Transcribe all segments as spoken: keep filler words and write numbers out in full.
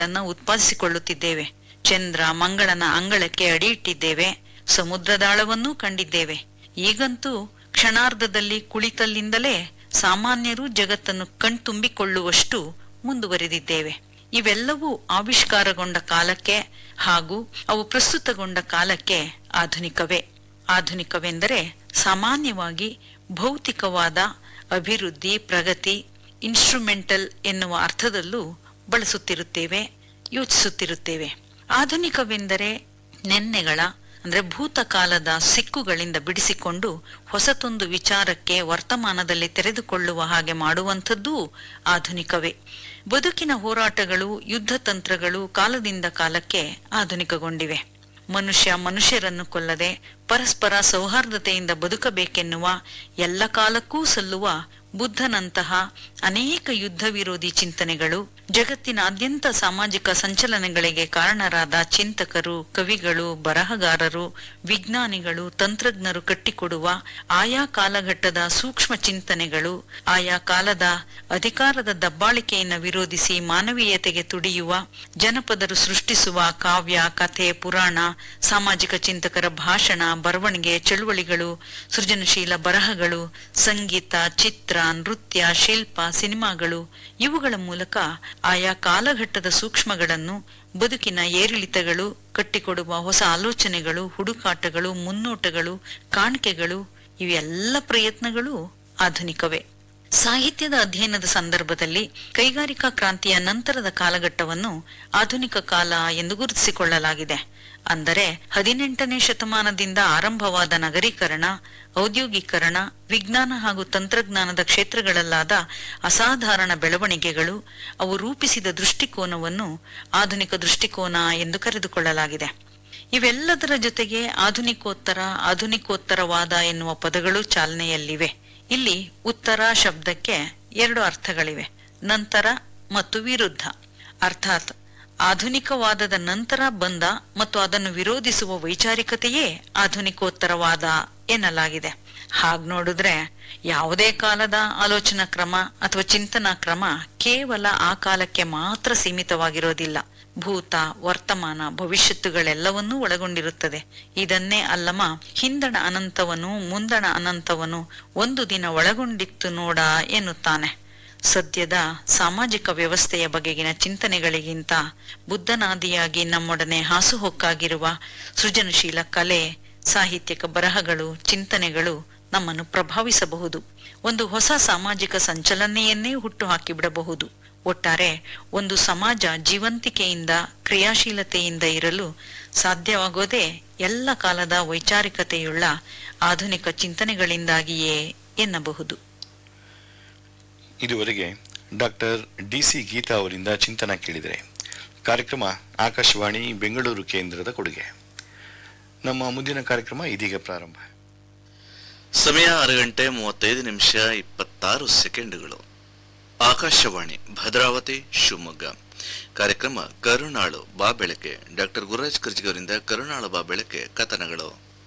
ಉತ್ಪಾದಿಸಿಕೊಳ್ಳುತ್ತಿದ್ದೇವೆ. ಚಂದ್ರ ಮಂಗಳನ ಅಂಗಳಕ್ಕೆ ಅಡಿ ಇಟ್ಟಿದ್ದೇವೆ. ಸಮುದ್ರದಾಳವನ್ನೂ ಕಂಡಿದ್ದೇವೆ. ಈಗಂತೂ ಕ್ಷಣಾರ್ಧದಲ್ಲಿ ಕುಳಿತಲ್ಲಿಂದಲೇ ಸಾಮಾನ್ಯರು ಜಗತ್ತನ್ನು ಕಣ್ತುಂಬಿಕೊಳ್ಳುವಷ್ಟು ಮುಂದುವರೆದಿದ್ದೇವೆ. ಇವೆಲ್ಲವೂ ಆವಿಷ್ಕಾರಗೊಂಡ ಕಾಲಕ್ಕೆ ಹಾಗೂ ಅವು ಪ್ರಸ್ತುತಗೊಂಡ ಕಾಲಕ್ಕೆ ಆಧುನಿಕವೇ. ಆಧುನಿಕವೆಂದರೆ ಸಾಮಾನ್ಯವಾಗಿ ಭೌತಿಕವಾದ ಅಭಿವೃದ್ಧಿ, ಪ್ರಗತಿ, ಇನ್ಸ್ಟ್ರುಮೆಂಟಲ್ ಎನ್ನುವ ಅರ್ಥದಲ್ಲೂ ಬಳಸುತ್ತಿರುತ್ತೇವೆ, ಯೋಚಿಸುತ್ತಿರುತ್ತೇವೆ. ಆಧುನಿಕವೆಂದರೆ ನೆನ್ನೆಗಳ ಅಂದ್ರೆ ಭೂತಕಾಲದ ಸಿಕ್ಕುಗಳಿಂದ ಬಿಡಿಸಿಕೊಂಡು ಹೊಸತೊಂದು ವಿಚಾರಕ್ಕೆ ವರ್ತಮಾನದಲ್ಲಿ ತೆರೆದುಕೊಳ್ಳುವ ಹಾಗೆ ಮಾಡುವಂಥದ್ದೂ ಆಧುನಿಕವೇ. ಬದುಕಿನ ಹೋರಾಟಗಳು, ಯುದ್ಧ ತಂತ್ರಗಳು ಕಾಲದಿಂದ ಕಾಲಕ್ಕೆ ಆಧುನಿಕಗೊಂಡಿವೆ. ಮನುಷ್ಯ ಮನುಷ್ಯರನ್ನು ಕೊಲ್ಲದೆ ಪರಸ್ಪರ ಸೌಹಾರ್ದತೆಯಿಂದ ಬದುಕಬೇಕೆನ್ನುವ ಎಲ್ಲ ಕಾಲಕ್ಕೂ ಸಲ್ಲುವ ಬುದ್ಧನಂತಹ ಅನೇಕ ಯುದ್ಧ ವಿರೋಧಿ ಚಿಂತನೆಗಳು, ಜಗತ್ತಿನಾದ್ಯಂತ ಸಾಮಾಜಿಕ ಸಂಚಲನಗಳಿಗೆ ಕಾರಣರಾದ ಚಿಂತಕರು, ಕವಿಗಳು, ಬರಹಗಾರರು, ವಿಜ್ಞಾನಿಗಳು, ತಂತ್ರಜ್ಞರು ಕಟ್ಟಿಕೊಡುವ ಆಯಾ ಕಾಲಘಟ್ಟದ ಸೂಕ್ಷ್ಮ ಚಿಂತನೆಗಳು, ಆಯಾ ಕಾಲದ ಅಧಿಕಾರದ ದಬ್ಬಾಳಿಕೆಯನ್ನು ವಿರೋಧಿಸಿ ಮಾನವೀಯತೆಗೆ ತುಡಿಯುವ ಜನಪದರು ಸೃಷ್ಟಿಸುವ ಕಾವ್ಯ, ಕಥೆ, ಪುರಾಣ, ಸಾಮಾಜಿಕ ಚಿಂತಕರ ಭಾಷಣ, ಬರವಣಿಗೆ, ಚಳುವಳಿಗಳು, ಸೃಜನಶೀಲ ಬರಹಗಳು, ಸಂಗೀತ, ಚಿತ್ರ, ನೃತ್ಯ, ಶಿಲ್ಪ, ಸಿನಿಮಾಗಳು ಇವುಗಳ ಮೂಲಕ ಆಯಾ ಕಾಲಘಟ್ಟದ ಸೂಕ್ಷ್ಮಗಳನ್ನು, ಬದುಕಿನ ಏರಿಳಿತಗಳು, ಕಟ್ಟಿಕೊಡುವ ಹೊಸ ಆಲೋಚನೆಗಳು, ಹುಡುಕಾಟಗಳು, ಮುನ್ನೋಟಗಳು, ಕಾಣಿಕೆಗಳು ಇವೆಲ್ಲ ಪ್ರಯತ್ನಗಳು ಆಧುನಿಕವೇ. ಸಾಹಿತ್ಯದ ಅಧ್ಯಯನದ ಸಂದರ್ಭದಲ್ಲಿ ಕೈಗಾರಿಕಾ ಕ್ರಾಂತಿಯ ನಂತರದ ಕಾಲಘಟ್ಟವನ್ನು ಆಧುನಿಕ ಕಾಲ ಎಂದು ಗುರುತಿಸಿಕೊಳ್ಳಲಾಗಿದೆ. ಅಂದರೆ ಹದಿನೆಂಟನೇ ಶತಮಾನದಿಂದ ಆರಂಭವಾದ ನಗರೀಕರಣ, ಔದ್ಯೋಗೀಕರಣ, ವಿಜ್ಞಾನ ಹಾಗೂ ತಂತ್ರಜ್ಞಾನದ ಕ್ಷೇತ್ರಗಳಲ್ಲಾದ ಅಸಾಧಾರಣ ಬೆಳವಣಿಗೆಗಳು, ಅವು ರೂಪಿಸಿದ ದೃಷ್ಟಿಕೋನವನ್ನು ಆಧುನಿಕ ದೃಷ್ಟಿಕೋನ ಎಂದು ಕರೆದುಕೊಳ್ಳಲಾಗಿದೆ. ಇವೆಲ್ಲದರ ಜೊತೆಗೆ ಆಧುನಿಕೋತ್ತರ, ಆಧುನಿಕೋತ್ತರವಾದ ಎನ್ನುವ ಪದಗಳು ಚಾಲನೆಯಲ್ಲಿವೆ. ಇಲ್ಲಿ ಉತ್ತರ ಶಬ್ದಕ್ಕೆ ಎರಡು ಅರ್ಥಗಳಿವೆ, ನಂತರ ಮತ್ತು ವಿರುದ್ಧ. ಅರ್ಥಾತ್ ಆಧುನಿಕವಾದದ ನಂತರ ಬಂದ ಮತ್ತು ಅದನ್ನು ವಿರೋಧಿಸುವ ವೈಚಾರಿಕತೆಯೇ ಆಧುನಿಕೋತ್ತರವಾದ ಎನ್ನಲಾಗಿದೆ. ಹಾಗ್ ನೋಡಿದ್ರೆ ಯಾವುದೇ ಕಾಲದ ಆಲೋಚನಾ ಕ್ರಮ ಅಥವಾ ಚಿಂತನಾ ಕ್ರಮ ಕೇವಲ ಆ ಕಾಲಕ್ಕೆ ಮಾತ್ರ ಸೀಮಿತವಾಗಿರೋದಿಲ್ಲ. ಭೂತ, ವರ್ತಮಾನ, ಭವಿಷ್ಯತ್ತುಗಳೆಲ್ಲವನ್ನೂ ಒಳಗೊಂಡಿರುತ್ತದೆ. ಇದನ್ನೇ ಅಲ್ಲಮ ಹಿಂದಣ ಅನಂತವನು ಮುಂದಣ ಅನಂತವನು ಒಂದು ದಿನ ಒಳಗೊಂಡಿತ್ತು ನೋಡ ಎನ್ನುತ್ತಾನೆ. ಸದ್ಯದ ಸಾಮಾಜಿಕ ವ್ಯವಸ್ಥೆಯ ಬಗೆಗಿನ ಚಿಂತನೆಗಳಿಗಿಂತ ಬುದ್ಧನಾದಿಯಾಗಿ ನಮ್ಮೊಡನೆ ಹಾಸುಹೊಕ್ಕಾಗಿರುವ ಸೃಜನಶೀಲ ಕಲೆ, ಸಾಹಿತ್ಯಕ ಬರಹಗಳು, ಚಿಂತನೆಗಳು ನಮ್ಮನ್ನು ಪ್ರಭಾವಿಸಬಹುದು. ಒಂದು ಹೊಸ ಸಾಮಾಜಿಕ ಸಂಚಲನೆಯನ್ನೇ ಹುಟ್ಟು ಹಾಕಿಬಿಡಬಹುದು. ಒಟ್ಟಾರೆ ಒಂದು ಸಮಾಜ ಜೀವಂತಿಕೆಯಿಂದ, ಕ್ರಿಯಾಶೀಲತೆಯಿಂದ ಇರಲು ಸಾಧ್ಯವಾಗೋದೇ ಎಲ್ಲ ಕಾಲದ ವೈಚಾರಿಕತೆಯುಳ್ಳ ಆಧುನಿಕ ಚಿಂತನೆಗಳಿಂದಾಗಿಯೇ ಎನ್ನಬಹುದು. ಇದುವರೆಗೆ ಡಾಕ್ಟರ್ ಡಿ ಸಿ ಗೀತಾ ಅವರಿಂದ ಚಿಂತನ ಕೇಳಿದರೆ. ಕಾರ್ಯಕ್ರಮ ಆಕಾಶವಾಣಿ ಬೆಂಗಳೂರು ಕೇಂದ್ರದ ಕೊಡುಗೆ. ನಮ್ಮ ಮುಂದಿನ ಕಾರ್ಯಕ್ರಮ ಇದೀಗ ಪ್ರಾರಂಭ. ಸಮಯ ಆರು ಗಂಟೆ ಮೂವತ್ತೈದು ನಿಮಿಷ ಇಪ್ಪತ್ತಾರು ಸೆಕೆಂಡುಗಳು. ಆಕಾಶವಾಣಿ ಭದ್ರಾವತಿ ಶಿವಮೊಗ್ಗ. ಕಾರ್ಯಕ್ರಮ ಕರುಣಾಳು ಬಾ ಬೆಳಕೆ. ಡಾಕ್ಟರ್ ಗುರುರಾಜ್ ಕರ್ಜಿಗ ಅವರಿಂದ ಕರುಣಾಳು ಬಾ ಬೆಳಕೆ ಕಥನಗಳು.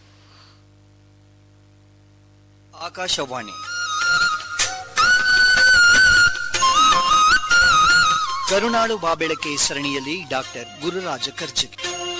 ಆಕಾಶವಾಣಿ ಕರುಣಾಳು ಬಾ ಬೆಳಕೆ ಸರಣಿಯಲ್ಲಿ ಡಾಕ್ಟರ್ ಗುರುರಾಜ ಕರ್ಜಿಗ.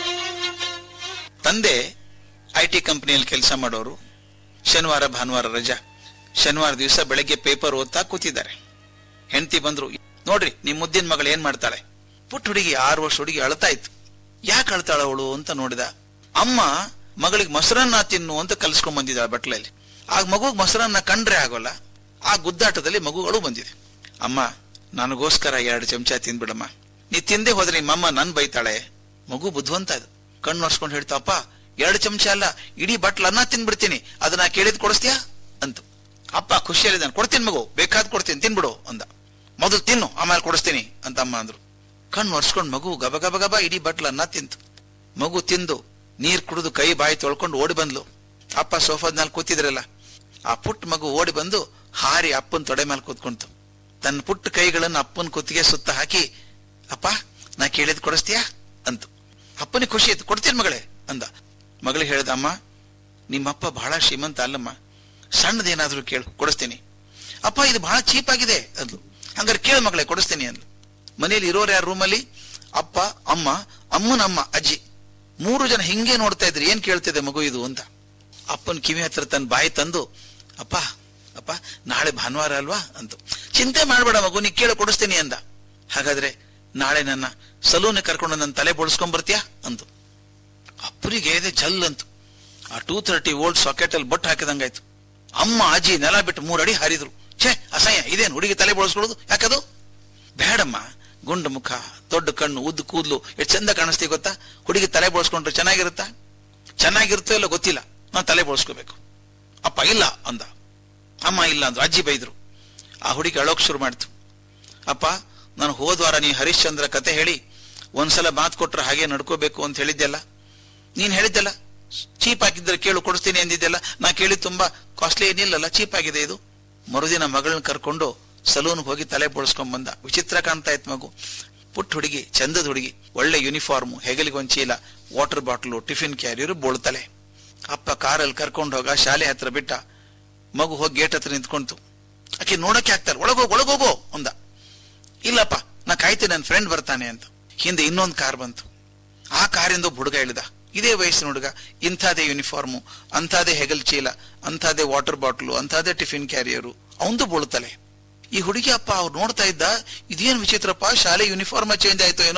ತಂದೆ ಐ ಟಿ ಕಂಪನಿಯಲ್ಲಿ ಕೆಲಸ ಮಾಡೋರು. ಶನಿವಾರ ಭಾನುವಾರ ರಜಾ. ಶನಿವಾರ ದಿವಸ ಬೆಳಗ್ಗೆ ಪೇಪರ್ ಓದ್ತಾ ಕೂತಿದ್ದಾರೆ. ಹೆಂಡತಿ ಬಂದ್ರು. ನೋಡ್ರಿ ನಿಮ್ ಮುದ್ದಿನ ಮಗಳು ಏನ್ ಮಾಡ್ತಾಳೆ. ಪುಟ್ಟ ಹುಡುಗಿ, ಆರು ವರ್ಷ ಹುಡುಗಿ ಅಳ್ತಾ ಇತ್ತು. ಯಾಕೆ ಅಳ್ತಾಳ ಅವಳು ಅಂತ ನೋಡಿದ. ಅಮ್ಮ ಮಗಳಿಗೆ ಮೊಸರನ್ನ ತಿನ್ನು ಅಂತ ಕಲ್ಸ್ಕೊಂಡ್ ಬಂದಿದ್ದಾಳೆ ಬಟ್ಲಲ್ಲಿ. ಆಗ ಮಗುಗ್ ಮೊಸರನ್ನ ಕಂಡ್ರೆ ಆಗೋಲ್ಲ. ಆ ಗುದ್ದಾಟದಲ್ಲಿ ಮಗುಗಳು ಬಂದಿದೆ. ಅಮ್ಮ ನನಗೋಸ್ಕರ ಎರಡು ಚಮಚ ತಿಂದ್ಬಿಡಮ್ಮ, ನೀ ತಿಂದೆ ಹೋದ್ರೆ ನಿಮ್ಮಮ್ಮ ನನ್ ಬೈತಾಳೆ. ಮಗು ಬುದ್ಧಿವಂತ ಅದು. ಕಣ್ಣು ನೋಡ್ಸ್ಕೊಂಡು ಹೇಳ್ತಾವಪ್ಪ, ಎರಡು ಚಮಚ ಅಲ್ಲ ಇಡೀ ಬಟ್ಲ ಅನ್ನ ತಿನ್ಬಿಡ್ತೀನಿ, ಅದನ್ನ ಕೇಳಿದ್ ಕೊಡಿಸ್ತೀಯಾ ಅಂತ. ಅಪ್ಪ ಖುಷಿಯಲ್ಲಿದ್ದಾನೆ. ಕೊಡ್ತೀನಿ ಮಗು, ಬೇಕಾದ್ ಕೊಡ್ತೀನಿ, ತಿನ್ಬಿಡು ಅಂದ. ಮೊದಲು ತಿನ್ನು ಆಮೇಲೆ ಕೊಡಿಸ್ತೀನಿ ಅಂತ ಅಮ್ಮ ಅಂದ್ರು. ಕಣ್ಣು ಒರ್ಸ್ಕೊಂಡ್ ಮಗು ಗಬ ಗಬ ಗಬ ಇಡೀ ಬಟ್ಲ ಅನ್ನ ತಿಂತು. ಮಗು ತಿಂದು ನೀರ್ ಕುಡಿದು ಕೈ ಬಾಯಿ ತೊಳ್ಕೊಂಡು ಓಡಿ ಬಂದ್ಲು. ಅಪ್ಪ ಸೋಫಾದ ಮೇಲೆ ಕೂತಿದ್ರಲ್ಲ, ಆ ಪುಟ್ಟ ಮಗು ಓಡಿ ಬಂದು ಹಾರಿ ಅಪ್ಪನ ತೊಡೆ ಮೇಲೆ ಕೂತ್ಕೊಂತು. ತನ್ನ ಪುಟ್ಟ ಕೈಗಳನ್ನು ಅಪ್ಪನ ಕುತ್ತಿಗೆ ಸುತ್ತ ಹಾಕಿ, ಅಪ್ಪ ನಾ ಕೇಳಿದ್ ಕೊಡಿಸ್ತೀಯಾ ಅಂತು. ಅಪ್ಪನಿಗೆ ಖುಷಿ ಆಯ್ತು. ಕೊಡ್ತೀನಿ ಮಗಳೇ ಅಂದ. ಮಗಳಿಗೆ ಹೇಳ್ದ, ಅಮ್ಮ ನಿಮ್ಮಪ್ಪ ಬಹಳ ಶ್ರೀಮಂತ ಅಲ್ಲಮ್ಮ, ಸಣ್ಣದೇನಾದ್ರೂ ಕೇಳು ಕೊಡಿಸ್ತೀನಿ. ಅಪ್ಪ ಇದು ಬಹಳ ಚೀಪ್ ಆಗಿದೆ ಅಂದ್ಲು. ಹಂಗಾರೆ ಕೇಳು ಮಗಳೇ ಕೊಡಿಸ್ತೀನಿ ಅಂದ್ಲು. ಮನೇಲಿ ಇರೋರು ಯಾರು ರೂಮಲ್ಲಿ? ಅಪ್ಪ, ಅಮ್ಮ, ಅಮ್ಮನಮ್ಮ, ಅಜ್ಜಿ ಮೂರು ಜನ ಹಿಂಗೆ ನೋಡ್ತಾ ಇದ್ರಿ. ಏನ್ ಕೇಳ್ತಿದೆ ಮಗು ಇದು ಅಂತ ಅಪ್ಪನ ಕಿವಿ ಹತ್ರ ತನ್ನ ಬಾಯಿ ತಂದು, ಅಪ್ಪ ಅಪ್ಪ ನಾಳೆ ಭಾನುವಾರ ಅಲ್ವಾ ಅಂತು. ಚಿಂತೆ ಮಾಡ್ಬೇಡ ಮಗು, ನೀ ಕೇಳಿ ಕೊಡಿಸ್ತೀನಿ ಅಂದ. ಹಾಗಾದ್ರೆ ನಾಳೆ ನನ್ನ ಸಲೂನ್ ಕರ್ಕೊಂಡು ನನ್ನ ತಲೆ ಬೋಳ್ಸ್ಕೊಂಡ್ ಬರ್ತೀಯಾ ಅಂತು. ಅಪ್ಪನಿಗೆ ಇದೆ ಜಲ್ ಅಂತು. ಆ ಟೂ ತರ್ಟಿ ವೋಲ್ಟ್ ಸಾಕೆಟ್ ಅಲ್ಲಿ ಬೊಟ್ಟು ಹಾಕಿದಂಗಾಯ್ತು. ಅಮ್ಮ ಅಜ್ಜಿ ನೆಲ ಬಿಟ್ಟು ಮೂರು ಅಡಿ ಹಾರಿದ್ರು. ಛೇ ಅಸಹ್ಯ, ಇದೇನು ಹುಡುಗಿ ತಲೆ ಬೋಳ್ಸ್ಕೊಳ್ಳೋದು, ಯಾಕದು ಬೇಡಮ್ಮ. ಗುಂಡು ಮುಖ, ದೊಡ್ಡ ಕಣ್ಣು, ಉದ್ದು ಕೂದ್ಲು, ಎಷ್ಟು ಚಂದ ಕಾಣಿಸ್ತೀವಿ ಗೊತ್ತಾ. ಹುಡುಗಿ ತಲೆ ಬೋಳ್ಸ್ಕೊಂಡ್ರೆ ಚೆನ್ನಾಗಿರುತ್ತಾ? ಚೆನ್ನಾಗಿರುತ್ತೋ ಇಲ್ಲ ಗೊತ್ತಿಲ್ಲ, ನಾನು ತಲೆ ಬೋಳ್ಸ್ಕೋಬೇಕು. ಅಪ್ಪ ಇಲ್ಲ ಅಂದ. ಅಮ್ಮ ಇಲ್ಲ ಅಂದ್ರು. ಅಜ್ಜಿ ಬೈದ್ರು. ಆ ಹುಡುಗಿ ಅಳೋಕ್ ಶುರು ಮಾಡ್ತು. ಅಪ್ಪ ನಾನು ಹೋದ್ವಾರ ನೀ ಹರಿಶ್ಚಂದ್ರ ಕತೆ ಹೇಳಿ ಒಂದ್ಸಲ ಮಾತು ಕೊಟ್ರೆ ಹಾಗೆ ನಡ್ಕೋಬೇಕು ಅಂತ ಹೇಳಿದ್ದೆಲ್ಲ, ನೀನ್ ಹೇಳಿದ್ದೆಲ್ಲ ಚೀಪ್ ಆಗಿದ್ರೆ ಕೇಳು ಕೊಡಿಸ್ತೀನಿ ಅಂದಿದ್ದೆಲ್ಲ, ನಾ ಕೇಳಿ ತುಂಬಾ ಕಾಸ್ಟ್ಲಿ ಏನಿಲ್ಲಲ್ಲ, ಚೀಪ್ ಆಗಿದೆ ಇದು. ಮರುದಿನ ಮಗಳನ್ನ ಕರ್ಕೊಂಡು ಸಲೂನ್ಗೆ ಹೋಗಿ ತಲೆ ಬೋಳ್ಸ್ಕೊಂಡ್ ಬಂದ. ವಿಚಿತ್ರ ಕಾಣ್ತಾ ಇತ್ತು ಮಗು. ಪುಟ್ಟ ಹುಡುಗಿ, ಚಂದದ ಹುಡುಗಿ, ಒಳ್ಳೆ ಯೂನಿಫಾರ್ಮು, ಹೆಗಲಿಗೆ ಒಂದ್ ಚೀಲ, ವಾಟರ್ ಬಾಟ್ಲು, ಟಿಫಿನ್ ಕ್ಯಾರಿಯರು, ಬೋಳ್ತಲೆ. ಅಪ್ಪ ಕಾರಲ್ಲಿ ಕರ್ಕೊಂಡು ಹೋಗ, ಶಾಲೆ ಹತ್ರ ಬಿಟ್ಟ. ಮಗು ಹೋಗಿ ಗೇಟ್ ಹತ್ರ ನಿಂತ್ಕೊಂತು. ಆಕೆ ನೋಡಕ್ಕೆ ಆಗ್ತಾರೆ. ಒಳಗೋಗೋ ಒಳಗೋಗೋ ಅಂದ. ಇಲ್ಲಪ್ಪ ನಾ ಕಾಯ್ತೀನಿ, ನನ್ನ ಫ್ರೆಂಡ್ ಬರ್ತಾನೆ ಅಂತ. ಹಿಂದೆ ಇನ್ನೊಂದು ಕಾರ್ ಬಂತು. ಆ ಕಾರಿಂದ ಒಬ್ಬ ಹುಡುಗ ಇಳಿದ. ಇದೇ ವಯಸ್ಸಿನ ಹುಡುಗ, ಇಂಥದೇ ಯೂನಿಫಾರ್ಮು, ಅಂಥದೇ ಹೆಗಲ್ ಚೀಲ, ಅಂಥದೇ ವಾಟರ್ ಬಾಟ್ಲು, ಅಂಥದೇ ಟಿಫಿನ್ ಕ್ಯಾರಿಯರು, ಅವಂದು ಬೋಳ್ತಲೆ. ಈ ಹುಡುಗಿ ಅಪ್ಪ ಅವ್ರು ನೋಡ್ತಾ ಇದ್ದ, ಇದೇನು ವಿಚಿತ್ರಪ್ಪ, ಶಾಲೆ ಯೂನಿಫಾರ್ಮ್ ಚೇಂಜ್ ಆಯ್ತು ಏನೋ.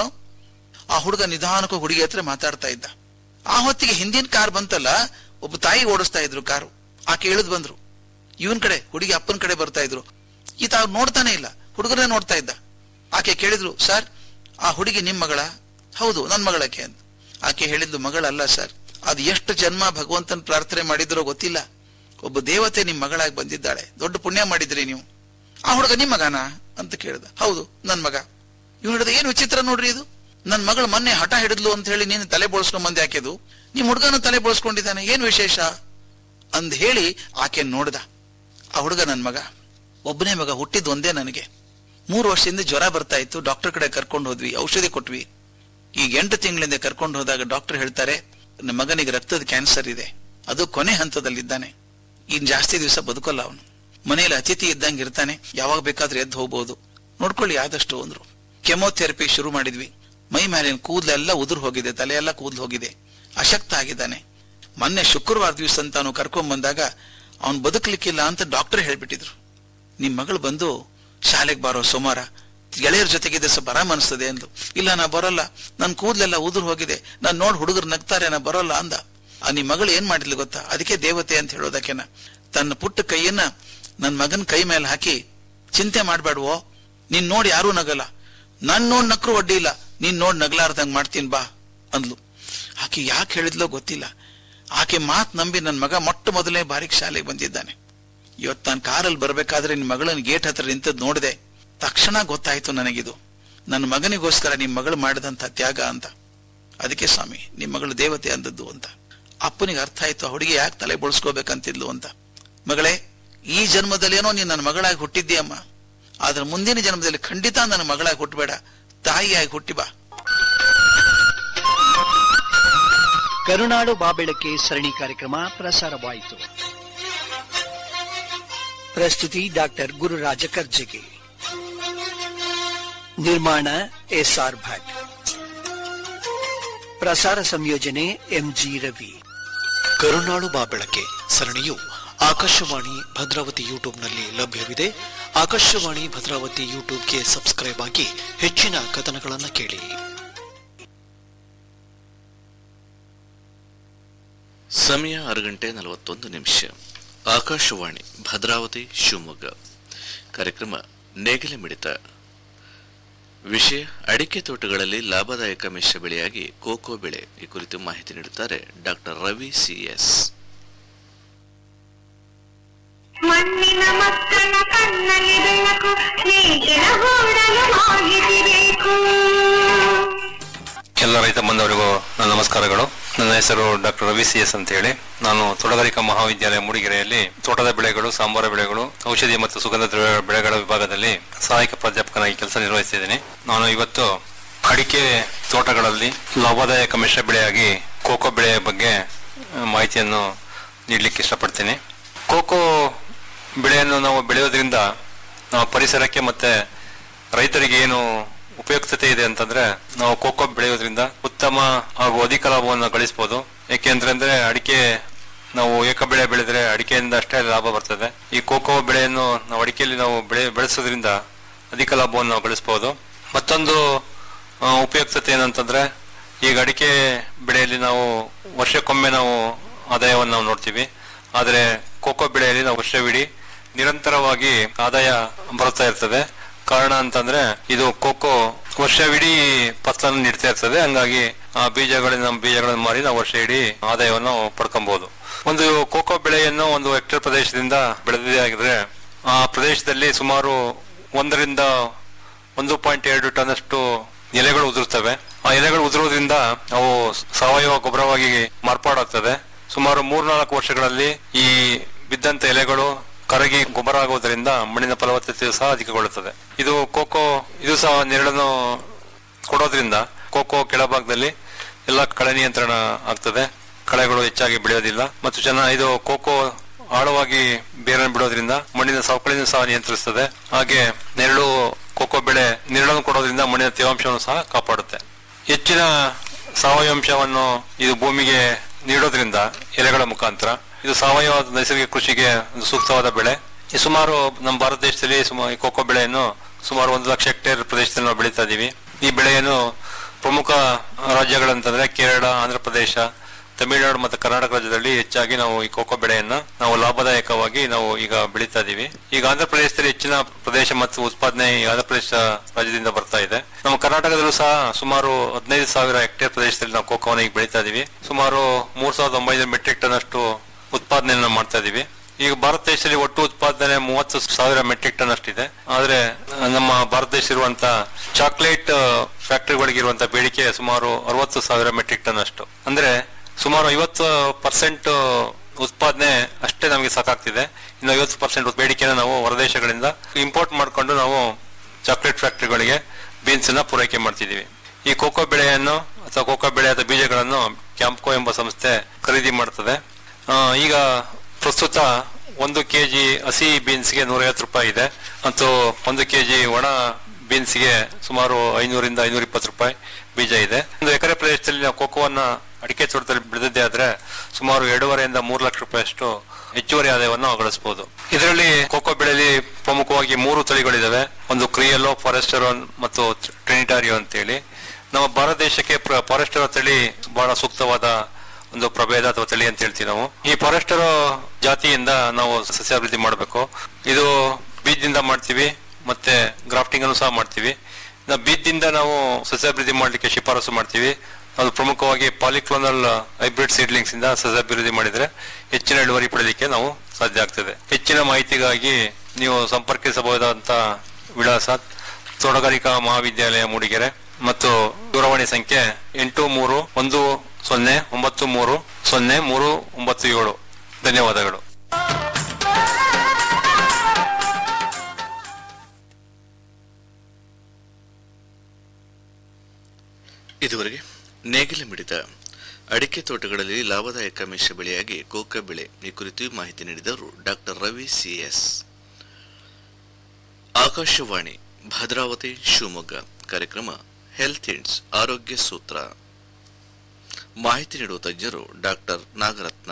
ಆ ಹುಡುಗ ನಿಧಾನಕ್ಕೂ ಹುಡುಗಿ ಹತ್ರ ಮಾತಾಡ್ತಾ ಇದ್ದ. ಆ ಹೊತ್ತಿಗೆ ಹಿಂದಿನ ಕಾರ್ ಬಂತಲ್ಲ, ಒಬ್ಬ ತಾಯಿ ಓಡಿಸ್ತಾ ಇದ್ರು ಕಾರು. ಆಕೆ ಇಳಿದ್ ಬಂದ್ರು. ಇವನ್ ಕಡೆ ಹುಡುಗಿ ಅಪ್ಪನ ಕಡೆ ಬರ್ತಾ ಇದ್ರು. ಈತ ಅವ್ರು ನೋಡ್ತಾನೆ ಇಲ್ಲ, ಹುಡುಗರೇ ನೋಡ್ತಾ ಇದ್ದ. ಆಕೆ ಕೇಳಿದ್ರು, ಸರ್ ಆ ಹುಡುಗಿ ನಿಮ್ ಮಗಳ? ಹೌದು ನನ್ನ ಮಗಳಕ್ಕೆ ಅಂತ. ಆಕೆ ಹೇಳಿದ್ಲು, ಮಗಳಲ್ಲ ಸರ್, ಅದು ಎಷ್ಟು ಜನ್ಮ ಭಗವಂತನ ಪ್ರಾರ್ಥನೆ ಮಾಡಿದ್ರೋ ಗೊತ್ತಿಲ್ಲ, ಒಬ್ಬ ದೇವತೆ ನಿಮ್ ಮಗಳಾಗಿ ಬಂದಿದ್ದಾಳೆ, ದೊಡ್ಡ ಪುಣ್ಯ ಮಾಡಿದ್ರಿ ನೀವು. ಆ ಹುಡುಗ ನಿಮ್ ಮಗನಾ ಅಂತ ಕೇಳ್ದ. ಹೌದು ನನ್ ಮಗ. ಇವ್ ಹಿಡಿದ, ಏನ್ ವಿಚಿತ್ರ ನೋಡ್ರಿ ಇದು, ನನ್ ಮಗಳು ಮೊನ್ನೆ ಹಠ ಹಿಡಿದ್ಲು ಅಂತ ಹೇಳಿ ನೀನು ತಲೆ ಬೋಳ್ಸ್ಕೊಂಡ್ ಬಂದೆ, ಆಕೆದು ನಿಮ್ ಹುಡುಗನ ತಲೆ ಬೋಳ್ಸ್ಕೊಂಡಿದ್ದಾನೆ, ಏನ್ ವಿಶೇಷ ಅಂದ್ ಹೇಳಿ ಆಕೆ ನೋಡ್ದ. ಆ ಹುಡುಗ ನನ್ ಮಗ, ಒಬ್ಬನೇ ಮಗ, ಹುಟ್ಟಿದ್ ಒಂದೇ ನನಗೆ. ಮೂರು ವರ್ಷದಿಂದ ಜ್ವರ ಬರ್ತಾ ಇತ್ತು, ಡಾಕ್ಟರ್ ಕಡೆ ಕರ್ಕೊಂಡು ಹೋದ್ವಿ, ಔಷಧಿ ಕೊಟ್ವಿ. ಈಗ ಎಂಟು ತಿಂಗಳಿಂದ ಕರ್ಕೊಂಡು ಹೋದಾಗ ಡಾಕ್ಟರ್ ಹೇಳ್ತಾರೆ, ನಮ್ಮ ಮಗನಿಗೆ ರಕ್ತದ ಕ್ಯಾನ್ಸರ್ ಇದೆ, ಅದು ಕೊನೆ ಹಂತದಲ್ಲಿದ್ದಾನೆ, ಇನ್ ಜಾಸ್ತಿ ದಿವಸ ಬದುಕಲ್ಲ ಅವನು, ಮನೆಯಲ್ಲಿ ಅತಿಥಿ ಇದ್ದಂಗೆ ಇರ್ತಾನೆ, ಯಾವಾಗ ಬೇಕಾದ್ರೂ ಎದ್ದು ಹೋಗ್ಬೋದು, ನೋಡ್ಕೊಳ್ಳಿ ಆದಷ್ಟು ಅಂದ್ರು. ಕೆಮೊಥೆರಪಿ ಶುರು ಮಾಡಿದ್ವಿ. ಮೈ ಮೇಲಿನ ಕೂದಲೆಲ್ಲ ಉದುರು ಹೋಗಿದೆ, ತಲೆ ಎಲ್ಲ ಕೂದಲು ಹೋಗಿದೆ, ಅಶಕ್ತ ಆಗಿದ್ದಾನೆ. ಮೊನ್ನೆ ಶುಕ್ರವಾರ ದಿವಸ ಅಂತ ಅವನು ಕರ್ಕೊಂಡ್ ಬಂದಾಗ ಅವನು ಬದುಕಲಿಕ್ಕಿಲ್ಲ ಅಂತ ಡಾಕ್ಟರ್ ಹೇಳ್ಬಿಟ್ಟಿದ್ರು. ನಿಮ್ ಮಗಳು ಬಂದು ಶಾಲೆಗೆ ಬಾರೋ ಸೋಮವಾರ, ಗೆಳೆಯರ ಜೊತೆಗಿದ್ರೆ ಸ್ವಲ್ಪ ಆರಾಮ ಅನಿಸ್ತದೆ ಅಂದು. ಇಲ್ಲ ನಾ ಬರೋಲ್ಲ, ನನ್ ಕೂದಲೆಲ್ಲ ಉದುರು ಹೋಗಿದೆ, ನಾನ್ ನೋಡ್ ಹುಡುಗರು ನಗ್ತಾರೆ, ನಾ ಬರೋಲ್ಲ ಅಂದ. ಆ ನಿಮ್ ಮಗಳು ಏನ್ ಮಾಡಿದ್ಲು ಗೊತ್ತಾ, ಅದಕ್ಕೆ ದೇವತೆ ಅಂತ ಹೇಳೋದಕ್ಕೆನ ತನ್ನ ಪುಟ್ಟ ಕೈಯನ್ನ ನನ್ ಮಗನ್ ಕೈ ಮೇಲೆ ಹಾಕಿ, ಚಿಂತೆ ಮಾಡ್ಬೇಡ್ವೋ, ನೀನ್ ನೋಡಿ ಯಾರೂ ನಗಲ್ಲ, ನನ್ ನೋಡ್ ನಕ್ರು ಒಡ್ಡಿ ಇಲ್ಲ, ನೀನ್ ನೋಡ್ ನಗ್ಲಾರ್ದಂಗ್ ಮಾಡ್ತೀನಿ ಬಾ ಅಂದ್ಲು. ಆಕೆ ಯಾಕೆ ಹೇಳಿದ್ಲೋ ಗೊತ್ತಿಲ್ಲ, ಆಕೆ ಮಾತ್ ನಂಬಿ ನನ್ ಮಗ ಮೊಟ್ಟ ಮೊದಲನೇ ಬಾರಿಗೆ ಶಾಲೆಗೆ ಬಂದಿದ್ದಾನೆ. ಇವತ್ ನಾನು ಕಾರಲ್ಲಿ ಬರ್ಬೇಕಾದ್ರೆ ನಿನ್ ಮಗಳನ್ನ ಗೇಟ್ ಹತ್ರ ನಿಂತದ್ ನೋಡಿದೆ, ತಕ್ಷಣ ಗೊತ್ತಾಯ್ತು ನನಗಿದು ನನ್ನ ಮಗನಿಗೋಸ್ಕರ ನಿಮ್ ಮಗಳು ಮಾಡಿದಂತ ತ್ಯಾಗ ಅಂತ. ಅದಕ್ಕೆ ಸ್ವಾಮಿ ನಿಮ್ ಮಗಳು ದೇವತೆ ಅಂದದ್ದು ಅಂತ. ಅಪ್ಪನಿಗೆ ಅರ್ಥ ಆಯ್ತು ಆ ಹುಡುಗಿ ಯಾಕೆ ತಲೆ ಬೋಳ್ಸ್ಕೋಬೇಕಂತಿದ್ಲು ಅಂತ. ಮಗಳೇ, ಈ ಜನ್ಮದಲ್ಲೇನೋ ನೀನ್ ನನ್ನ ಮಗಳಾಗಿ ಹುಟ್ಟಿದ್ದೀಯಮ್ಮ, ಆದ್ರೆ ಮುಂದಿನ ಜನ್ಮದಲ್ಲಿ ಖಂಡಿತ ನನ್ನ ಮಗಳಾಗಿ ಹುಟ್ಟಬೇಡ, ತಾಯಿಯಾಗಿ ಹುಟ್ಟಿ ಬಾ. ಕರುನಾಡು ಬಾಬೆಳಕೆ ಸರಣಿ ಕಾರ್ಯಕ್ರಮ ಪ್ರಸಾರವಾಯಿತು. ಪ್ರಸ್ತುತಿ ಡಾಕ್ಟರ್ ಗುರುರಾಜ ಕರ್ಜಗಿ, ನಿರ್ಮಾಣ ಎಸ್ ಆರ್ ಭಟ್, ಪ್ರಸಾರ ಸಂಯೋಜನೆ ಎಂಜಿ ರವಿ. ಕರುನಾಡು ಬಾಬೆಳಕೆ ಸರಣಿಯು ಆಕಾಶವಾಣಿ ಭದ್ರಾವತಿ ಯೂಟ್ಯೂಬ್ನಲ್ಲಿ ಲಭ್ಯವಿದೆ. ಆಕಾಶವಾಣಿ ಭದ್ರಾವತಿ ಯೂಟ್ಯೂಬ್ಗೆ ಸಬ್ಸ್ಕ್ರೈಬ್ ಆಗಿ ಹೆಚ್ಚಿನ ಕಥನಗಳನ್ನು ಕೇಳಿ. ಸಮಯ ಆರು ಗಂಟೆ ನಲವತ್ತೊಂದು ನಿಮಿಷ. ಆಕಾಶವಾಣಿ ಭದ್ರಾವತಿ ಶಿವಮೊಗ್ಗ. ಕಾರ್ಯಕ್ರಮ ನೇಗಿಲ ಮಿಡಿತ. ವಿಷಯ ಅಡಿಕೆ ತೋಟಗಳಲ್ಲಿ ಲಾಭದಾಯಕ ಮಿಶ್ರ ಬೆಳೆಯಾಗಿ ಕೋಕೋ ಬೆಳೆ. ಈ ಕುರಿತು ಮಾಹಿತಿ ನೀಡುತ್ತಾರೆ ಡಾಕ್ಟರ್ ರವಿ ಸಿಎಸ್. ಮಣ್ಣಿನ ಮಕ್ಕಳ ಕಣ್ಣಲ್ಲಿ ಬೆಳಕು, ನೇಗಿಲ ಹೂಡಲು ಮಾಹಿತಿ ಬೇಕು. ಎಲ್ಲ ರೈತ ಬಂಧವರಿಗೂ ನನ್ನ ನಮಸ್ಕಾರಗಳು. ನನ್ನ ಹೆಸರು ಡಾಕ್ಟರ್ ರವಿ ಸಿ ಎಸ್ ಅಂತ ಹೇಳಿ. ನಾನು ತೋಟಗಾರಿಕಾ ಮಹಾವಿದ್ಯಾಲಯ ಮೂಡಿಗೆರೆಯಲ್ಲಿ ತೋಟದ ಬೆಳೆಗಳು, ಸಾಂಬಾರ ಬೆಳೆಗಳು, ಔಷಧಿ ಮತ್ತು ಸುಗಂಧ ದ್ರವ್ಯ ಬೆಳೆಗಳ ವಿಭಾಗದಲ್ಲಿ ಸಹಾಯಕ ಪ್ರಾಧ್ಯಾಪಕನಾಗಿ ಕೆಲಸ ನಿರ್ವಹಿಸುತ್ತಿದ್ದೇನೆ. ನಾನು ಇವತ್ತು ಅಡಿಕೆ ತೋಟಗಳಲ್ಲಿ ಲಾಭದಾಯಕ ಮಿಶ್ರ ಬೆಳೆಯಾಗಿ ಕೋಕೋ ಬೆಳೆಯ ಬಗ್ಗೆ ಮಾಹಿತಿಯನ್ನು ನೀಡಲಿಕ್ಕೆ ಇಷ್ಟಪಡ್ತೀನಿ. ಕೋಕೋ ಬೆಳೆಯನ್ನು ನಾವು ಬೆಳೆಯೋದ್ರಿಂದ ನಮ್ಮ ಪರಿಸರಕ್ಕೆ ಮತ್ತೆ ರೈತರಿಗೆ ಏನು ಉಪಯುಕ್ತತೆ ಇದೆ ಅಂತಂದ್ರೆ ನಾವು ಕೋಕೋ ಬೆಳೆಯೋದ್ರಿಂದ ಉತ್ತಮ ಹಾಗೂ ಅಧಿಕ ಲಾಭವನ್ನು ಗಳಿಸಬಹುದು. ಏಕೆಂದ್ರೆ ಅಂದ್ರೆ ಅಡಿಕೆ ನಾವು ಏಕ ಬೆಳೆ ಬೆಳೆದ್ರೆ ಅಡಿಕೆಯಿಂದ ಅಷ್ಟೇ ಲಾಭ ಬರ್ತದೆ. ಈ ಕೋಕೋ ಬೆಳೆಯನ್ನು ನಾವು ಅಡಿಕೆಯಲ್ಲಿ ನಾವು ಬೆಳೆ ಬೆಳೆಸೋದ್ರಿಂದ ಅಧಿಕ ಲಾಭವನ್ನು ನಾವು ಗಳಿಸಬಹುದು. ಮತ್ತೊಂದು ಉಪಯುಕ್ತತೆ ಏನಂತಂದ್ರೆ ಈಗ ಅಡಿಕೆ ಬೆಳೆಯಲ್ಲಿ ನಾವು ವರ್ಷಕ್ಕೊಮ್ಮೆ ನಾವು ಆದಾಯವನ್ನು ನಾವು ನೋಡ್ತೀವಿ. ಆದ್ರೆ ಕೋಕೋ ಬೆಳೆಯಲ್ಲಿ ನಾವು ವರ್ಷವಿಡೀ ನಿರಂತರವಾಗಿ ಆದಾಯ ಬರ್ತಾ ಇರ್ತದೆ. ಕಾರಣ ಅಂತಂದ್ರೆ ಇದು ಕೋಕೋ ವರ್ಷವಿಡೀ ಫಸಲನ್ನು ನೀಡ್ತಾ ಇರ್ತದೆ. ಹಂಗಾಗಿ ಆ ಬೀಜಗಳನ್ನ ನಮ್ಮ ಬೀಜಗಳನ್ನು ಮಾರಿ ನಾವು ವರ್ಷ ಇಡೀ ಆದಾಯವನ್ನು ಪಡ್ಕೊಬಹುದು. ಒಂದು ಕೋಕೋ ಬೆಳೆಯನ್ನು ಒಂದು ಹೆಕ್ಟೇರ್ ಪ್ರದೇಶದಿಂದ ಬೆಳೆದಿದೆ ಆಗಿದ್ರೆ ಆ ಪ್ರದೇಶದಲ್ಲಿ ಸುಮಾರು ಒಂದರಿಂದ ಒಂದು ಪಾಯಿಂಟ್ ಎರಡು ಟನ್ ಅಷ್ಟು ಎಲೆಗಳು ಉದುರುತ್ತವೆ. ಆ ಎಲೆಗಳು ಉದುರೋದ್ರಿಂದ ಅವು ಸಾವಯವ ಗೊಬ್ಬರವಾಗಿ ಮಾರ್ಪಾಡಾಗ್ತದೆ. ಸುಮಾರು ಮೂರ್ನಾಲ್ಕು ವರ್ಷಗಳಲ್ಲಿ ಈ ಬಿದ್ದಂತ ಎಲೆಗಳು ಕರಗಿ ಗೊಬ್ಬರ ಆಗುವುದರಿಂದ ಮಣ್ಣಿನ ಫಲವತ್ತತೆಯು ಸಹ ಅಧಿಕಗೊಳ್ಳುತ್ತದೆ. ಇದು ಕೋಕೋ ಇದು ಸಹ ನೆರಳನ್ನು ಕೊಡೋದ್ರಿಂದ ಕೋಕೋ ಕೆಳಭಾಗದಲ್ಲಿ ಎಲ್ಲ ಕಳೆ ನಿಯಂತ್ರಣ ಆಗ್ತದೆ. ಕಳೆಗಳು ಹೆಚ್ಚಾಗಿ ಬೆಳೆಯೋದಿಲ್ಲ ಮತ್ತು ಚೆನ್ನಾಗಿ ಇದು ಕೋಕೋ ಆಳವಾಗಿ ಬೇರನ್ನು ಬಿಡೋದ್ರಿಂದ ಮಣ್ಣಿನ ಸವಕಳಿಯನ್ನು ಸಹ ನಿಯಂತ್ರಿಸುತ್ತದೆ. ಹಾಗೆ ನೆರಳು ಕೋಕೋ ಬೆಳೆ ನೆರಳನ್ನು ಕೊಡೋದ್ರಿಂದ ಮಣ್ಣಿನ ತೇವಾಂಶವನ್ನು ಸಹ ಕಾಪಾಡುತ್ತೆ. ಹೆಚ್ಚಿನ ಸಾವಯವಾಂಶವನ್ನು ಇದು ಭೂಮಿಗೆ ನೀಡೋದ್ರಿಂದ ಎಲೆಗಳ ಮುಖಾಂತರ ಇದು ಸಾವಯವ ನೈಸರ್ಗಿಕ ಕೃಷಿಗೆ ಒಂದು ಸೂಕ್ತವಾದ ಬೆಳೆ. ಈ ಸುಮಾರು ನಮ್ಮ ಭಾರತ ದೇಶದಲ್ಲಿ ಸುಮಾರು ಈ ಕೋಕೋ ಬೆಳೆಯನ್ನು ಸುಮಾರು ಒಂದು ಲಕ್ಷ ಹೆಕ್ಟೇರ್ ಪ್ರದೇಶದಲ್ಲಿ ನಾವು ಬೆಳೀತಾ ಇದ್ದೀವಿ. ಈ ಬೆಳೆಯನ್ನು ಪ್ರಮುಖ ರಾಜ್ಯಗಳಂತಂದ್ರೆ ಕೇರಳ, ಆಂಧ್ರ ಪ್ರದೇಶ, ತಮಿಳುನಾಡು ಮತ್ತು ಕರ್ನಾಟಕ ರಾಜ್ಯದಲ್ಲಿ ಹೆಚ್ಚಾಗಿ ನಾವು ಈ ಕೋಕೋ ಬೆಳೆಯನ್ನ ನಾವು ಲಾಭದಾಯಕವಾಗಿ ನಾವು ಈಗ ಬೆಳೀತಾ ಇದೀವಿ. ಈಗ ಆಂಧ್ರ ಪ್ರದೇಶದಲ್ಲಿ ಹೆಚ್ಚಿನ ಪ್ರದೇಶ ಮತ್ತು ಉತ್ಪಾದನೆ ಈ ಆಂಧ್ರ ಪ್ರದೇಶ ರಾಜ್ಯದಿಂದ ಬರ್ತಾ ಇದೆ. ನಮ್ಮ ಕರ್ನಾಟಕದಲ್ಲೂ ಸಹ ಸುಮಾರು ಹದಿನೈದು ಸಾವಿರ ಹೆಕ್ಟೇರ್ ಪ್ರದೇಶದಲ್ಲಿ ನಾವು ಕೋಕೋವನ್ನು ಈಗ ಬೆಳೀತಾ ಇದೀವಿ. ಸುಮಾರು ಮೂರ್ ಸಾವಿರದ ಒಂಬೈನೂರು ಮೆಟ್ರಿಕ್ ಟನ್ ಅಷ್ಟು ಉತ್ಪಾದನೆಯನ್ನು ಮಾಡ್ತಾ ಇದೀವಿ. ಈಗ ಭಾರತ ದೇಶದಲ್ಲಿ ಒಟ್ಟು ಉತ್ಪಾದನೆ ಮೂವತ್ತು ಸಾವಿರ ಮೆಟ್ರಿಕ್ ಟನ್ ಅಷ್ಟಿದೆ. ಆದ್ರೆ ನಮ್ಮ ಭಾರತ ದೇಶ ಇರುವಂತ ಚಾಕ್ಲೇಟ್ ಫ್ಯಾಕ್ಟರಿಗಳಿಗಿರುವಂತ ಬೇಡಿಕೆ ಸುಮಾರು ಅರವತ್ತು ಸಾವಿರ ಮೆಟ್ರಿಕ್ ಟನ್ ಅಷ್ಟು. ಅಂದ್ರೆ ಸುಮಾರು ಐವತ್ತು ಪರ್ಸೆಂಟ್ ಉತ್ಪಾದನೆ ಅಷ್ಟೇ ನಮಗೆ ಸಾಕಾಗ್ತಿದೆ. ಇನ್ನು ಐವತ್ತು ಪರ್ಸೆಂಟ್ ಬೇಡಿಕೆನ ನಾವು ಹೊರದೇಶಗಳಿಂದ ಇಂಪೋರ್ಟ್ ಮಾಡಿಕೊಂಡು ನಾವು ಚಾಕ್ಲೇಟ್ ಫ್ಯಾಕ್ಟರಿಗಳಿಗೆ ಬೀನ್ಸ್ ಅನ್ನ ಪೂರೈಕೆ ಮಾಡ್ತಿದೀವಿ. ಈ ಕೋಕೋ ಬೆಳೆಯನ್ನು ಅಥವಾ ಕೋಕೋ ಬೆಳೆಯಾದ ಬೀಜಗಳನ್ನು ಕ್ಯಾಂಪ್ಕೋ ಎಂಬ ಸಂಸ್ಥೆ ಖರೀದಿ ಮಾಡ್ತದೆ. ಈಗ ಪ್ರಸ್ತುತ ಒಂದು ಕೆಜಿ ಹಸಿ ಬೀನ್ಸ್ಗೆ ನೂರೈವತ್ತು ರೂಪಾಯಿ ಇದೆ ಮತ್ತು ಒಂದು ಕೆಜಿ ಒಣ ಬೀನ್ಸ್ಗೆ ಸುಮಾರು ಐನೂರಿಂದ ಐನೂರ ಇಪ್ಪತ್ತು ರೂಪಾಯಿ ಬೀಜ ಇದೆ. ಒಂದು ಎಕರೆ ಪ್ರದೇಶದಲ್ಲಿ ನಾವು ಕೋಕೋವನ್ನ ಅಡಿಕೆ ತೋಟದಲ್ಲಿ ಬೆಳೆದಿದ್ದೆ ಆದ್ರೆ ಸುಮಾರು ಎರಡೂವರೆಯಿಂದ ಮೂರು ಲಕ್ಷ ರೂಪಾಯಿ ಅಷ್ಟು ಹೆಚ್ಚುವರಿ ಆದಾಯವನ್ನು ಗಳಿಸಬಹುದು. ಇದರಲ್ಲಿ ಕೋಕೋ ಬೆಳೆಯಲ್ಲಿ ಪ್ರಮುಖವಾಗಿ ಮೂರು ತಳಿಗಳಿದಾವೆ. ಒಂದು ಕ್ರಿಯೆಲ್ಲೋ, ಫಾರೆಸ್ಟೆರೋ ಮತ್ತು ಟ್ರಿನಿಟಾರಿಯೋ ಅಂತೇಳಿ. ನಮ್ಮ ಭಾರತ ದೇಶಕ್ಕೆ ಫಾರೆಸ್ಟೆರೋ ತಳಿ ಬಹಳ ಸೂಕ್ತವಾದ ಒಂದು ಪ್ರಭೇದ ಅಥವಾ ತಳಿ ಅಂತ ಹೇಳ್ತೀವಿ ನಾವು. ಈ ಫಾರೆಸ್ಟೆರೋ ಜಾತಿಯಿಂದ ನಾವು ಸಸ್ಯಾಭಿವೃದ್ಧಿ ಮಾಡಬೇಕು. ಇದು ಬೀಜದಿಂದ ಮಾಡ್ತೀವಿ ಮತ್ತೆ ಗ್ರಾಫ್ಟಿಂಗ್ ಅನ್ನು ಸಹ ಮಾಡ್ತೀವಿ. ನಾವು ಬೀಜದಿಂದ ನಾವು ಸಸ್ಯಾಭಿವೃದ್ಧಿ ಮಾಡ್ಲಿಕ್ಕೆ ಶಿಫಾರಸು ಮಾಡ್ತೀವಿ. ಅದು ಪ್ರಮುಖವಾಗಿ ಪಾಲಿಕ್ಲೋನಲ್ ಹೈಬ್ರಿಡ್ ಸೀಡ್ಲಿಂಗ್ಸ್ ಇಂದ ಸಸ್ಯಾಭಿವೃದ್ಧಿ ಮಾಡಿದ್ರೆ ಹೆಚ್ಚಿನ ಇಳುವರಿ ಪಡೆಯಲಿಕ್ಕೆ ನಾವು ಸಾಧ್ಯ ಆಗ್ತದೆ. ಹೆಚ್ಚಿನ ಮಾಹಿತಿಗಾಗಿ ನೀವು ಸಂಪರ್ಕಿಸಬಹುದಾದಂತ ವಿಳಾಸ ತೋಟಗಾರಿಕಾ ಮಹಾವಿದ್ಯಾಲಯ ಮೂಡಿಗೆರೆ ಮತ್ತು ದೂರವಾಣಿ ಸಂಖ್ಯೆ ಎಂಟು ಮೂರು ಒಂದು ಸೊನ್ನೆ ಒಂಬತ್ತು ಮೂರು ಸೊನ್ನೆ ಮೂರು ಒಂಬತ್ತು ಏಳು. ಧನ್ಯವಾದಗಳು. ಇದುವರೆಗೆ ನೇಗಿಲ ಮಿಡಿತ ಅಡಿಕೆ ತೋಟಗಳಲ್ಲಿ ಲಾಭದಾಯಕ ಮಿಶ್ರ ಬೆಳೆಯಾಗಿ ಕೋಕೋ ಬೆಳೆ ಈ ಕುರಿತು ಮಾಹಿತಿ ನೀಡಿದವರು ಡಾಕ್ಟರ್ ರವಿ ಸಿಎಸ್. ಆಕಾಶವಾಣಿ ಭದ್ರಾವತಿ ಶಿವಮೊಗ್ಗ. ಕಾರ್ಯಕ್ರಮ ಹೆಲ್ತ್ ಇಂಡ್ಸ್ ಆರೋಗ್ಯ ಸೂತ್ರ. ಮಾಹಿತಿ ನೀಡುವ ತಜ್ಞರು ಡಾಕ್ಟರ್ ನಾಗರತ್ನ.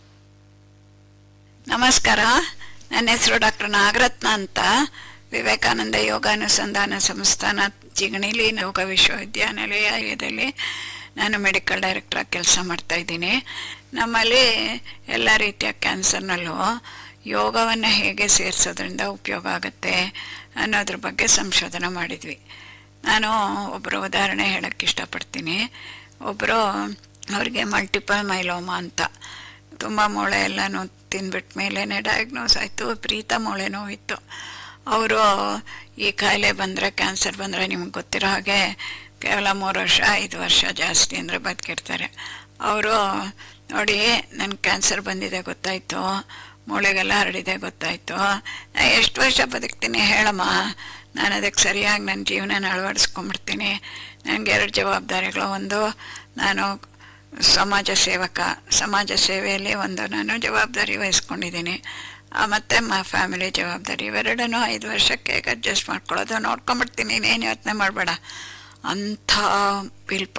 ನಮಸ್ಕಾರ, ನನ್ನ ಹೆಸರು ಡಾಕ್ಟರ್ ನಾಗರತ್ನ ಅಂತ. ವಿವೇಕಾನಂದ ಯೋಗಾನುಸಂಧಾನ ಸಂಸ್ಥಾನ ಜಿಗಣಿಲಿ ಯೋಗ ವಿಶ್ವವಿದ್ಯಾನಿಲಯದಲ್ಲಿ ನಾನು ಮೆಡಿಕಲ್ ಡೈರೆಕ್ಟರ್ ಆಗಿ ಕೆಲಸ ಮಾಡ್ತಾ ಇದ್ದೀನಿ. ನಮ್ಮಲ್ಲಿ ಎಲ್ಲ ರೀತಿಯ ಕ್ಯಾನ್ಸರ್ನಲ್ಲೂ ಯೋಗವನ್ನು ಹೇಗೆ ಸೇರಿಸೋದ್ರಿಂದ ಉಪಯೋಗ ಆಗುತ್ತೆ ಅನ್ನೋದ್ರ ಬಗ್ಗೆ ಸಂಶೋಧನೆ ಮಾಡಿದ್ವಿ. ನಾನು ಒಬ್ಬರು ಉದಾಹರಣೆ ಹೇಳೋಕ್ಕೆ ಇಷ್ಟಪಡ್ತೀನಿ. ಒಬ್ಬರು ಅವರಿಗೆ ಮಲ್ಟಿಪಲ್ ಮೈಲೋಮಾ ಅಂತ ತುಂಬ ಮೂಳೆ ಎಲ್ಲನೂ ತಿಂದ್ಬಿಟ್ಟ ಮೇಲೇ ಡಯಾಗ್ನೋಸ್ ಆಯಿತು. ವಿಪರೀತ ಮೂಳೆ ನೋವಿತ್ತು. ಅವರು ಈ ಕಾಯಿಲೆ ಬಂದರೆ, ಕ್ಯಾನ್ಸರ್ ಬಂದರೆ ನಿಮ್ಗೆ ಗೊತ್ತಿರೋ ಹಾಗೆ ಕೇವಲ ಮೂರು ವರ್ಷ ಐದು ವರ್ಷ ಜಾಸ್ತಿ ಅಂದರೆ ಬದುಕಿರ್ತಾರೆ. ಅವರು ನೋಡಿ, ನನಗೆ ಕ್ಯಾನ್ಸರ್ ಬಂದಿದೆ ಗೊತ್ತಾಯಿತು, ಮೂಳೆಗೆಲ್ಲ ಹರಡಿದೆ ಗೊತ್ತಾಯಿತು, ನಾ ಎಷ್ಟು ವರ್ಷ ಬದುಕ್ತೀನಿ ಹೇಳಮ್ಮ, ನಾನು ಅದಕ್ಕೆ ಸರಿಯಾಗಿ ನನ್ನ ಜೀವನ ಅಳವಡಿಸ್ಕೊಂಡ್ಬಿಡ್ತೀನಿ. ನನಗೆ ಎರಡು ಜವಾಬ್ದಾರಿಗಳು. ಒಂದು, ನಾನು ಸಮಾಜ ಸೇವಕ, ಸಮಾಜ ಸೇವೆಯಲ್ಲಿ ಒಂದು ನಾನು ಜವಾಬ್ದಾರಿ ವಹಿಸ್ಕೊಂಡಿದ್ದೀನಿ. ಮತ್ತು ಮ ಫ್ಯಾಮಿಲಿ ಜವಾಬ್ದಾರಿ ಇವೆರಡನ್ನೂ ಐದು ವರ್ಷಕ್ಕೆ ಅಡ್ಜಸ್ಟ್ ಮಾಡ್ಕೊಳ್ಳೋದು. ನೋಡ್ಕೊಂಬಿಡ್ತೀನಿ, ನೀನೇನು ಯೋಚನೆ ಮಾಡಬೇಡ. ಅಂಥ ಬಿಲ್